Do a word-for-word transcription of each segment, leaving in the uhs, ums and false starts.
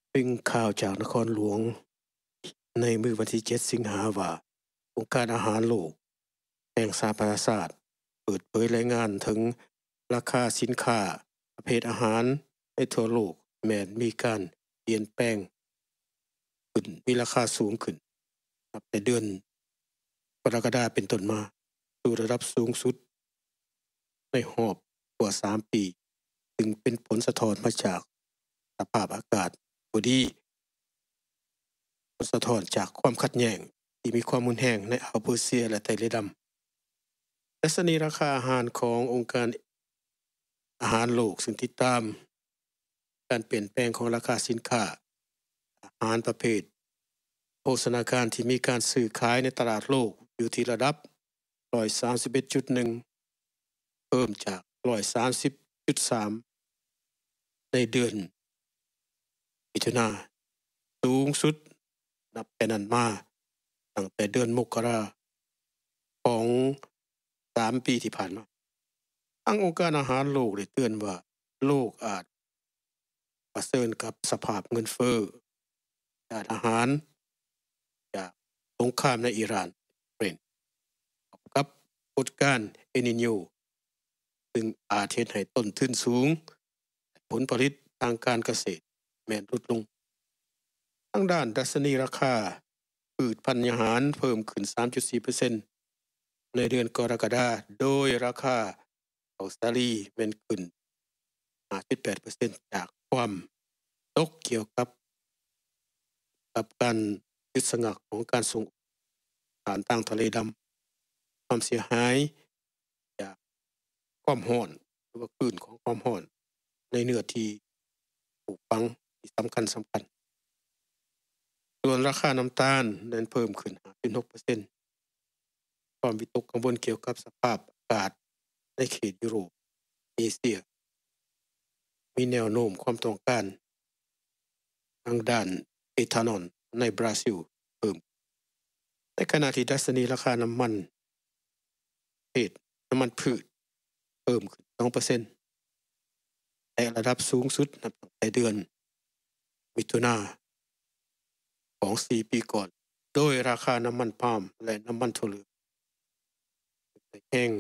เป็นข่าวจากนครหลวงในมื้อวันที่เจ็ดสิงหาว่าองค์การอาหารโลกแห่งสหประชาชาติเปิดเผยรายงานถึงราคาสินค้าประเภทอาหารในทั่วโลกแม้นมีการเปลี่ยนแปลงขึ้นมีราคาสูงขึ้นนับแต่เดือนกรกฎาคมเป็นต้นมาสู่ระดับสูงสุดในรอบกว่าสามปีซึ่งเป็นผลสะท้อนมาจากสภาพอากาศบ่ดีผลสะท้อนจากความขัดแย้งที่มีความรุนแรงในอ่าวเปอร์เซียและทะเลดำดัชนีราคาอาหารขององค์การอาหารโลกซึ่งติดตามการเปลี่ยนแปลงของราคาสินค้าอาหารประเภทโภชนาการที่มีการซื้อขายในตลาดโลกอยู่ที่ระดับ หนึ่งร้อยสามสิบเอ็ดจุดหนึ่ง เพิ่มจาก หนึ่งร้อยสามสิบจุดสาม ในเดือนมิถุนายนสูงสุดนับแต่นั้นมาตั้งแต่เดือนมกราคมของสามปีที่ผ่านมาทางองค์การอาหารโลกได้เตือนว่าโลกอาจเผชิญกับสภาพเงินเฟ้อจากอาหารจากสงครามในอิหร่านเป็นกับปรากฏการณ์เอลนิโญซึ่งอาจเฮ็ดให้ต้นทุนสูงผลผลิตทางการเกษตรแม้นลดลงทางด้านดัชนีราคาพืชพันธุ์อาหารเพิ่มขึ้น สามจุดสี่เปอร์เซ็นต์ ในเดือนกรกฎาคมโดยราคาข้าวสาลีแม่นขึ้น ห้าจุดแปดเปอร์เซ็นต์ จากความตกเกี่ยวกับกับการหยุดชะงักของการส่งผ่านทางทะเลดำความเสียหายจากความร้อนหรือว่าคลื่นของความร้อนในเนื้อที่ปลูกฝังที่สำคัญสำคัญส่วนราคาน้ำตาลนั้นเพิ่มขึ้น ห้าจุดหกเปอร์เซ็นต์ ความวิตกกังวลเกี่ยวกับสภาพอากาศในเขตยุโรปเอเชียมีแนวโน้มความต้องการทางด้านเอทานอลในบราซิลเพิ่มในขณะที่ดัชนีราคาน้ำมันประเภทน้ำมันพืชเพิ่มขึ้น สองเปอร์เซ็นต์ แต่ระดับสูงสุดนับตั้งแต่เดือนมิถุนายนของสี่ปีก่อนโดยราคาน้ำมันปาล์มและน้ำมันถั่วเหลืองแห้ง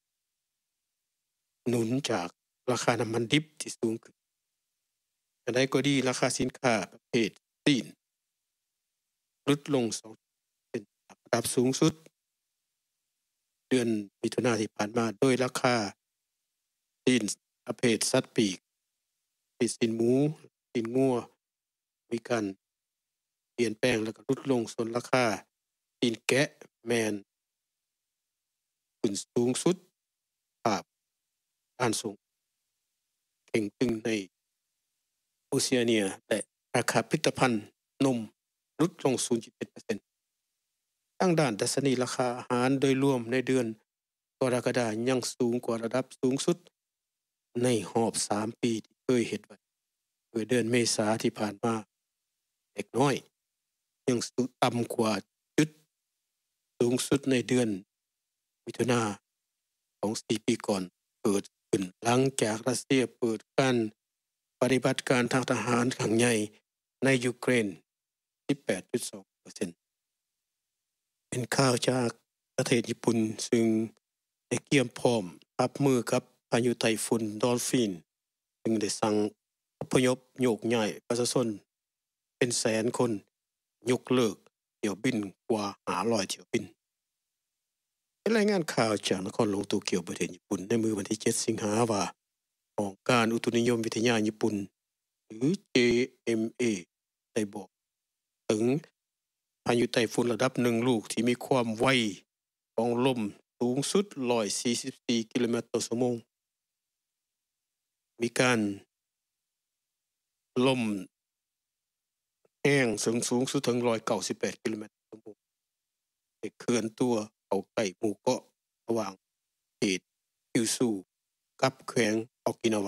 หนุนจากราคาน้ำมันดิบที่สูงขึ้นแต่ใดก็ดีราคาสินค้าประเภทตีนลดลง สองเปอร์เซ็นต์ จากระดับสูงสุดเดือนมิถุนายนที่ผ่านมาโดยราคาตีนประเภทสัตว์ปีกที่สินหมูสินงัวมีการเปลี่ยนแปลงแล้วก็ลดลงส่วนราคาตีนแกะแม่นขึ้นสูงสุดภาพการส่งแข่งตึงในโอเชียเนียและราคาผลิตภัณฑ์นมลดลง ศูนย์จุดเจ็ดเปอร์เซ็นต์ ทางด้านดัชนีราคาอาหารโดยรวมในเดือนกรกฎาคมยังสูงกว่าระดับสูงสุดในรอบสามปีที่เคยเฮ็ดไว้เมื่อเดือนเมษายนที่ผ่านมาเล็กน้อยยังสูงต่ำกว่าจุดสูงสุดในเดือนมิถุนายนของสี่ปีก่อนเกิดขึ้นหลังจากรัสเซียเปิดการปฏิบัติการทางทหารครั้งใหญ่ในยูเครน สิบแปดจุดสองเปอร์เซ็นต์ เป็นข่าวจากประเทศญี่ปุ่นซึ่งได้เตรียมพร้อมรับมือกับพายุไต้ฝุ่นดอลฟินซึ่งได้สั่งอพยพโยกย้ายประชาชนเป็นแสนคนยกเลิกเที่ยวบินกว่าห้าร้อยเที่ยวบินเป็นรายงานข่าวจากนครหลวงโตเกียวประเทศญี่ปุ่นในมื้อวันที่เจ็ดสิงหาคมว่าองค์การอุตุนิยมวิทยาญี่ปุ่นหรือ เจ เอ็ม เอ ได้บอกถึงพายุไต้ฝุ่นระดับหนึ่งลูกที่มีความไวของลมสูงสุดหนึ่งร้อยสี่สิบสี่กิโลเมตรต่อชั่วโมงมีการลมแห้งสูงสูงสุดถึงหนึ่งร้อยเก้าสิบแปดกิโลเมตรต่อชั่วโมงได้เคลื่อนตัวเข้าใกล้หมู่เกาะระหว่างเขตคิวซูกับแขวงโอกินาวา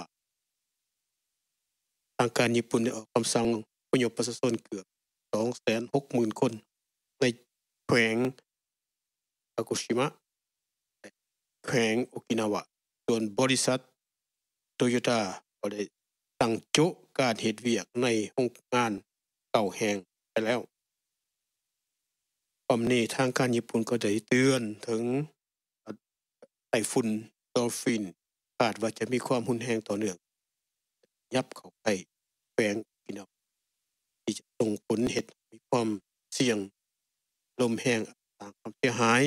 ทางการญี่ปุ่นได้ออกคำสั่งอพยพประชาชนเกือบ สองแสนหกหมื่น คนในแขวงคาโกชิมะและแขวงโอกินาวาส่วนบริษัทโตโยต้าก็ได้ตั้งโจ๊ะการเฮ็ดเวียกในโรงงานก่าแห้งไปแล้วพร้อมนี้ทางการญี่ปุ่นก็ได้เตือนถึงไต้ฝุ่นดอลฟินคาดว่าจะมีความรุนแรงต่อเนื่องยับเข้าไปแฝงพี่น้องที่จะส่งผลเฮ็ดมีความเสี่ยงลมแห้งสร้างความเสียหาย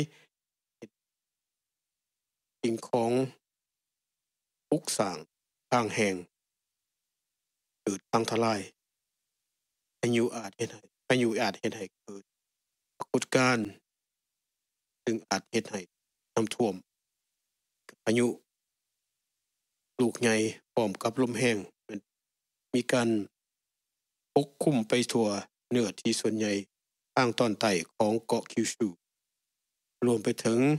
สิ่งของปลูกสร้างทางแห้งเกิดพังทลายพายุอาจเฮ็ดให้พายุอาจเฮ็ดให้เกิดปรากฏการณ์ซึ่งอาจเฮ็ดให้น้ำท่วมพายุลูกใหญ่พร้อมกับลมแห้งมีการปกคลุมไปทั่วเนื้อที่ส่วนใหญ่ทางตอนใต้ของเกาะคิวชูรวมไปถึง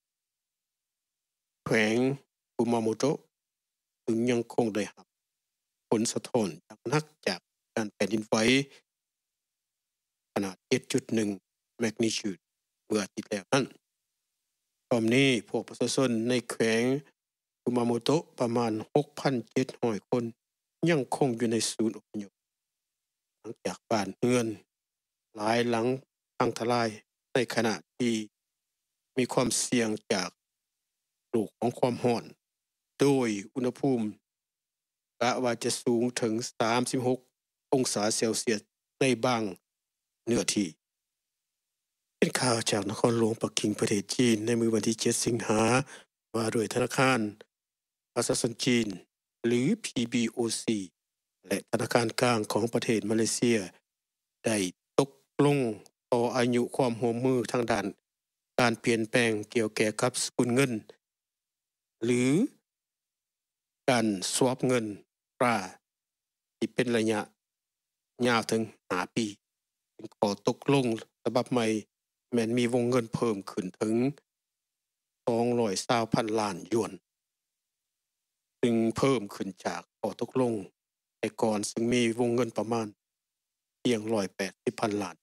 แขวงคุมาโมโตะซึ่งยังคงได้รับผลสะท้อนอย่างหนักจากการแผ่นดินไหวขนาด เจ็ดจุดหนึ่ง magnitude เมื่ออาทิตย์แล้วนั้นตอนนี้พวกประชาชนในแขวงคุมาโมโตะประมาณ หกพันเจ็ดร้อย คนยังคงอยู่ในศูนย์อพยพหลังจากบ้านเรือนหลายหลังพังทลายในขณะที่มีความเสี่ยงจากโลกของความร้อนโดยอุณหภูมิกะว่าจะสูงถึงสามสิบหกองศาเซลเซียสในบางเนื้อที่เป็นข่าวจากนครหลวงปักกิ่งประเทศจีนในมื้อวันที่เจ็ดสิงหาว่าด้วยธนาคารประชาชนจีนหรือ พี บี โอ ซี และธนาคารกลางของประเทศมาเลเซียได้ตกลงต่ออายุความร่วมมือทางด้านการเปลี่ยนแปลงเกี่ยวแก่กับสกุลเงินหรือการ swap เงินตราที่เป็นระยะยาวถึงห้าปีเป็นข้อตกลงฉบับใหม่แม้นมีวงเงินเพิ่มขึ้นถึงสองร้อยยี่สิบพันล้านหยวนซึ่งเพิ่มขึ้นจากข้อตกลงแต่ก่อนซึ่งมีวงเงินประมาณเพียงหนึ่งร้อยแปดสิบพันล้าน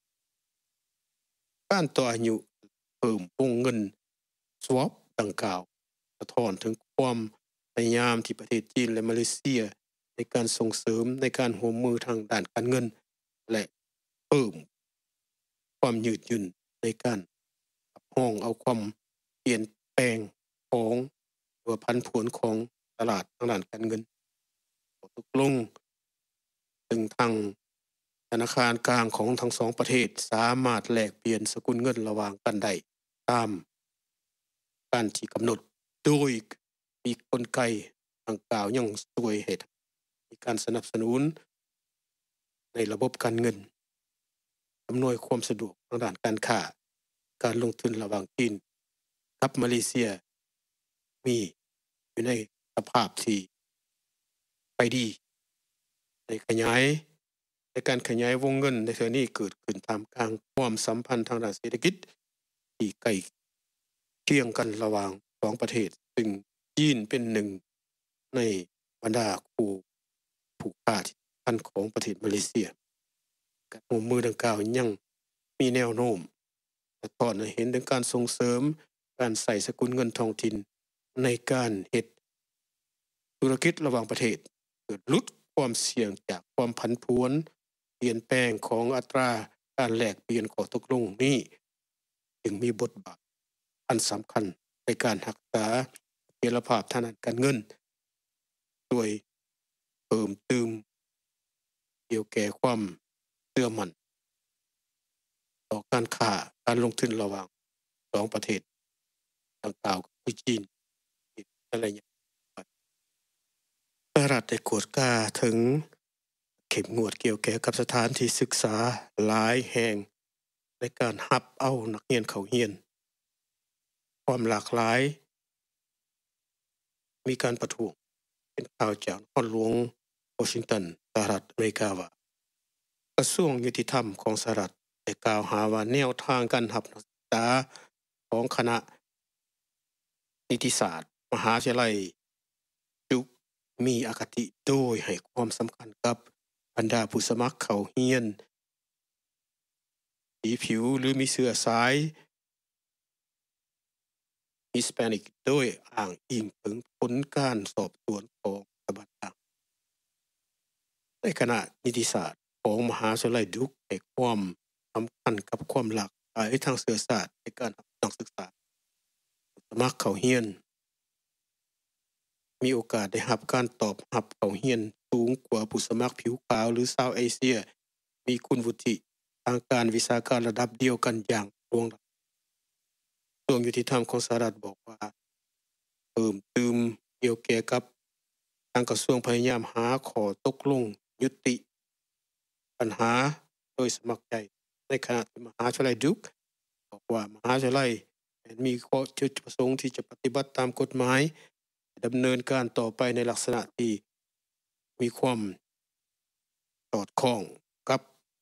การต่ออายุเพิ่มวงเงิน swap ดังกล่าวสะท้อนถึงความพยายามที่ประเทศจีนและมาเลเซียในการส่งเสริมในการร่วมมือทางด้านการเงินและเพิ่มความยืดหยุ่นในการขับห้องเอาความเปลี่ยนแปลงของตัวพันผวนของตลาดทางด้านการเงินตกลงซึ่งทางธนาคารกลางของทั้งสองประเทศสามารถแลกเปลี่ยนสกุลเงินระหว่างกันได้ตามการที่กำหนดโดยมีกลไกดังกล่าวยังช่วยให้มีการสนับสนุนในระบบการเงินอำนวยความสะดวกทางด้านการค้าการลงทุนระหว่างจีนกับมาเลเซียมีอยู่ในสภาพที่ไปดีในขยายในการขยายวงเงินในเทื่อนี้เกิดขึ้นตามกลางความสัมพันธ์ทางด้านเศรษฐกิจที่ใกล้เคียงกันระหว่างสองประเทศซึ่งจีนเป็นหนึ่งในบรรดาคู่ผูกขาดพันของประเทศมาเลเซียการร่วมมือดังกล่าวยังมีแนวโน้มสะท้อนให้เห็นถึงการส่งเสริมการใส่สกุลเงินท้องถิ่นในการเฮ็ดธุรกิจระหว่างประเทศเกิดลดความเสี่ยงจากความผันผวนเปลี่ยนแปลงของอัตราการแลกเปลี่ยนข้อตกลงนี้จึงมีบทบาทอันสำคัญในการรักษาเสถียรภาพทางด้านการเงินโดยเพิ่มเติมเกี่ยวแก่ความเชื่อมั่นต่อการค้าการลงทุนระหว่างสองประเทศดังกล่าวคือจีนอะไรอย่างสหรัฐได้กวดกล้าถึงเข้มงวดเกี่ยวแก่กับสถานที่ศึกษาหลายแห่งในการรับเอานักเรียนเข้าเรียนความหลากหลายมีการประท้วงเป็นข่าวจากนครหลวงวอชิงตันสหรัฐอเมริกาว่ากระทรวงยุติธรรมของสหรัฐได้กล่าวหาว่าแนวทางการรับนักศึกษาของคณะนิติศาสตร์มหาวิทยาลัยดุมีอคติโดยให้ความสำคัญกับบรรดาผู้สมัครเข้าเรียนสีผิวหรือมีเชื้อสาย Hispanic โดยอ้างอิงถึงผลการสอบสวนของสถาบันต่างในคณะนิติศาสตร์ของมหาวิทยาลัยดุกให้ความสำคัญกับความหลากหลายทางเชื้อชาติในการรับนักศึกษาสมัครเข้าเรียนมีโอกาสได้รับการตอบรับเข้าเรียนสูงกว่าผู้สมัครผิวขาวหรือชาวเอเชียมีคุณวุฒิทางการวิชาการระดับเดียวกันอย่างรวงรัฐกระทรวงยุติธรรมของสหรัฐบอกว่าเพิ่มเติมเกี่ยวแก่กับทางกระทรวงพยายามหาข้อตกลงยุติปัญหาโดยสมัครใจในขณะที่มหาวิทยาลัยดุกบอกว่ามหาวิทยาลัยมีข้อจุดประสงค์ที่จะปฏิบัติตามกฎหมายดำเนินการต่อไปในลักษณะที่มีความสอดคล้องกับ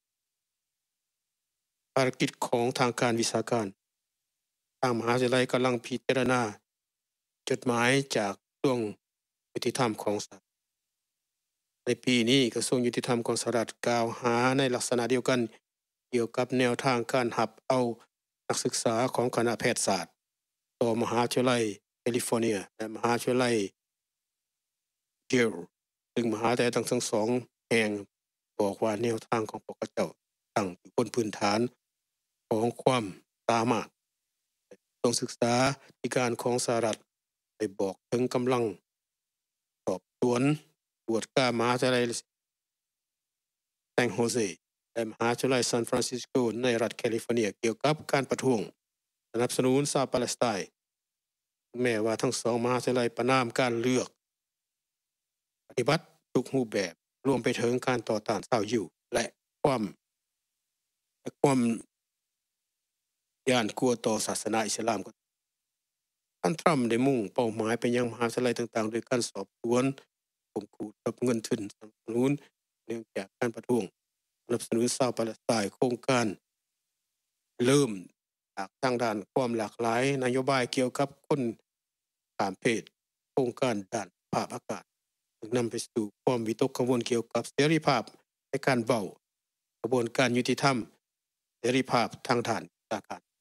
ภารกิจของทางการวิชาการทางมหาวิทยาลัยกำลังพิจารณาจดหมายจากกระทรวงยุติธรรมของสหรัฐในปีนี้กระทรวงยุติธรรมของสหรัฐกล่าวหาในลักษณะเดียวกันเกี่ยวกับแนวทางการรับเอานักศึกษาของคณะแพทยศาสตร์ต่อมหาวิทยาลัยแคลิฟอร์เนียและมหาวิทยาลัยเยลซึ่งมหาวิทยาลัยทั้งสองแห่งบอกว่าแนวทางของพวกเขาเจ้าตั้งอยู่บนพื้นฐานของความสามารถกระทรวงศึกษาธิการของสหรัฐได้บอกถึงกำลังสอบสวนตรวจการมหาวิทยาลัยแซนโฮเซและมหาวิทยาลัยซานฟรานซิสโกในรัฐแคลิฟอร์เนียเกี่ยวกับการประท้วงสนับสนุนชาวปาเลสไตน์แม้ว่าทั้งสองมหาวิทยาลัยประนามการเลือกปฏิบัติทุกรูปแบบรวมไปถึงการต่อต้านชาวยิวและความและความย่านกลัวต่อศาสนาอิสลามก็ท่านทรัมป์ได้มุ่งเป้าหมายไปยังมหาวิทยาลัยต่างๆโดยการสอบสวนข่มขู่กับเงินทุนสนับสนุนเนื่องจากการประท้วงสนับสนุนชาวปาเลสไตน์โครงการเริ่มจากทางด้านความหลากหลายนโยบายเกี่ยวกับคนข้ามเพศโครงการด้านภาพอากาศซึ่งนำไปสู่ความวิตกกังวลเกี่ยวกับเสรีภาพในการเว้ากระบวนการยุติธรรมเสรีภาพทางด้านราชการ